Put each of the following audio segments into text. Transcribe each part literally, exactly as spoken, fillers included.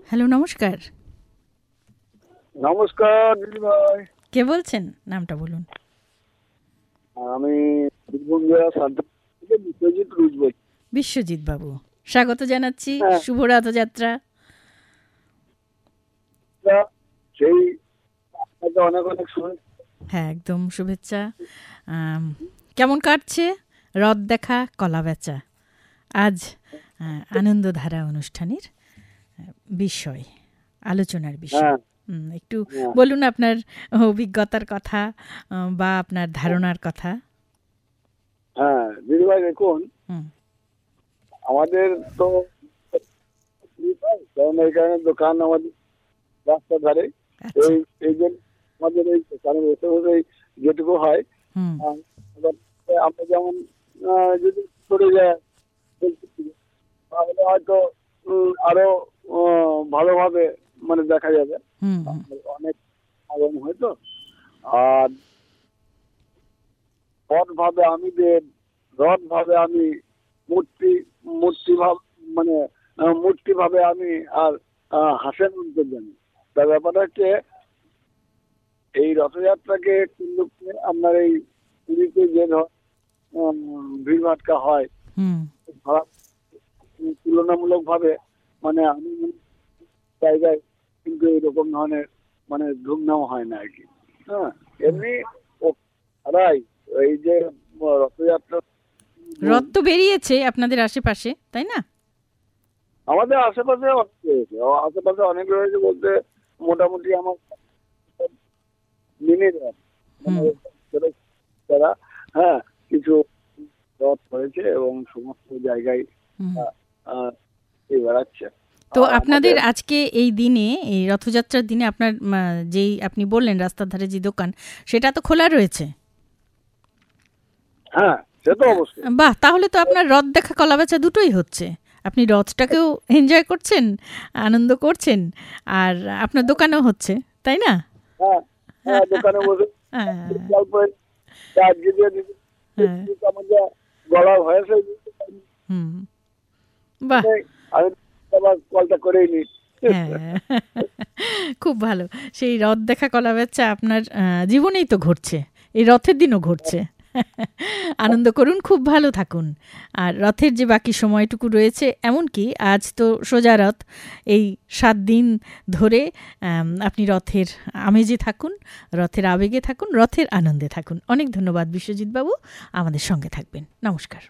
Hello, নমস্কার। নমস্কার দিদি ভাই। কে বলছেন? নামটা বলুন। আমি বীরভূম জেলা সান্তাল থেকে বিশ্বজিৎ রুজ বলছি। বিশ্বজিৎ বাবু, স্বাগত জানাচ্ছি। হ্যাঁ, শুভ রথযাত্রা। তা সেই আপনাকে অনেক অনেক শুভেচ্ছা। হ্যাঁ, একদম শুভেচ্ছা। আম, কেমন কাটছে রথ দেখা, কলা বেচা? আজ আহ, আনন্দধারা অনুষ্ঠানের আহ, বিষয়, আলোচনার বিষয়। হ্যাঁ হুম, একটু হ্যাঁ বলুন আপনার অভিজ্ঞতার কথা আহ, বা আপনার ধারণার কথা। হ্যাঁ দিদি ভাই, দেখুন হুম, আমাদের তো কারণ এখানে দোকান আমাদের রাস্তার ধারে। আচ্ছা। এই এই জন্য আমাদের এই দোকানে বসে বসে এই যেটুকু হয়, হুম আহ, এবার আমরা যেমন আহ, যদি করে যায় তাহলে হয়তো উম, আরো আহ, ভালোভাবে মানে দেখা যাবে। হুম হুম অনেক আগাম হয়তো। আর রথ ভাবে আমি যে রথ ভাবে আমি মূর্তি মূর্তি ভাব মানে আহ, মূর্তি ভাবে আমি আর আহ, হাসেন অন্তর জানি। তার ব্যাপারটা হচ্ছে এই রথযাত্রাকে কেন্দ্র করে আপনার এই পুরীতে যে ধর ভিড় ভাটকা হয়, হুম ভাড়া তুলনামূলক ভাবে মানে আমি জায়গায় কিন্তু এরকম ধরনের মানে ধুমধাম হয় না আর কি। হ্যাঁ, এমনি ও ছাড়াই এই যে রথযাত্রা রথ তো বেরিয়েছে আপনাদের আশেপাশে, তাই না? আমাদের আশেপাশে অনেক রয়েছে। ও আশেপাশে অনেক রয়েছে বলতে মোটামুটি আমার মিনি রথ মানে হুম ছোট যারা, হ্যাঁ, কিছু রথ হয়েছে এবং সমস্ত জায়গায় হুম আহ, আহ, এই বেড়াচ্ছে। তো আর আপনাদের আমাদের আজকে এই দিনে, এই রথযাত্রার দিনে আপনার উম, যেই আপনি বললেন রাস্তার ধারে যে দোকান, সেটা তো খোলা রয়েছে? হ্যাঁ, সে তো অবশ্যই। বাহ, তাহলে তো আপনার রথ দেখা, কলা বেচা দুটোই হচ্ছে। আপনি রথটাকেও এনজয় করছেন, আনন্দ করছেন, আর আপনার দোকানেও হচ্ছে, তাই না? হ্যাঁ হ্যাঁ, দোকানে বসে হ্যাঁ গল্প আজকে যে হ্যাঁ আমার যা গলা হয়েছে হুম বাহ, আমি আবার কলটা করেই নি। হ্যাঁ খুব ভালো। সেই রথ দেখা, কলা বেচা আপনার আহ, জীবনেই তো ঘটছে, এই রথের দিনও ঘটছে। আনন্দ করুন, খুব ভালো থাকুন। আর রথের যে বাকি সময়টুকু রয়েছে, এমনকি আজ তো সোজা রথ, এই সাত দিন ধরে আম, আপনি রথের আমেজে থাকুন, রথের আবেগে থাকুন, রথের আনন্দে থাকুন। অনেক ধন্যবাদ বিশ্বজিৎ বাবু, আমাদের সঙ্গে থাকবেন। নমস্কার।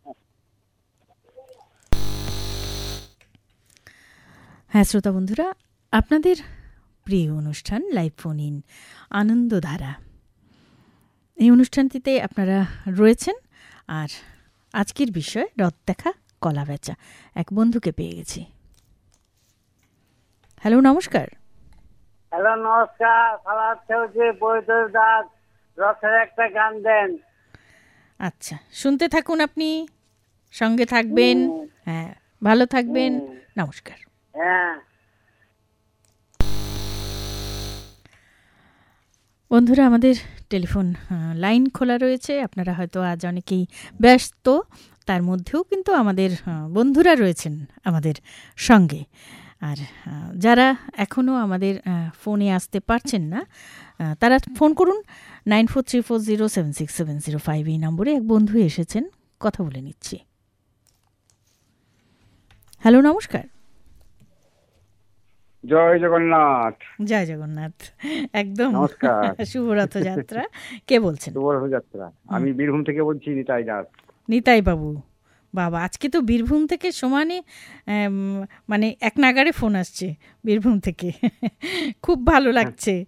হ্যাঁ শ্রোতা বন্ধুরা, আপনাদের প্রিয় অনুষ্ঠান লাইভ ফোন ইন আনন্দধারা, এই অনুষ্ঠানটিতে আপনারা রয়েছেন। আর আজকের বিষয় রথ দেখা, কলা বেচা। এক বন্ধুকে পেয়ে গেছি। হ্যালো, নমস্কার। হ্যালো, নমস্কার। সালাদ হচ্ছে বৈদ্যুৎ দাস, রথের একটা গান দেন। আচ্ছা, শুনতে থাকুন, আপনি সঙ্গে থাকবেন। হুম, হ্যাঁ, ভালো থাকবেন। হুম, নমস্কার। হ্যাঁ। বন্ধুরা, আমাদের টেলিফোন আহ, লাইন খোলা রয়েছে। আপনারা হয়তো আজ অনেকেই ব্যস্ত, তার মধ্যেও কিন্তু আমাদের আহ, বন্ধুরা রয়েছেন আমাদের সঙ্গে। আর আহ, যারা এখনও আমাদের আহ, ফোনে আসতে পারছেন না, আহ, তারা ফোন করুন nine four three four zero seven six seven zero five এই নম্বরে। এক বন্ধু এসেছেন, কথা বলে নিচ্ছি। হ্যালো, নমস্কার। জয় জগন্নাথ। জয় জগন্নাথ। একদম নমস্কার। শুভ রথযাত্রা। কে বলছেন? শুভ রথযাত্রা। আমি বীরভূম থেকে বলছি, নিতাই দাস। নিতাই বাবু, বাবা, আজকে তো বীরভূম থেকে সমানে আম, মানে এক নাগাড়ে ফোন আসছে বীরভূম থেকে। খুব ভালো লাগছে।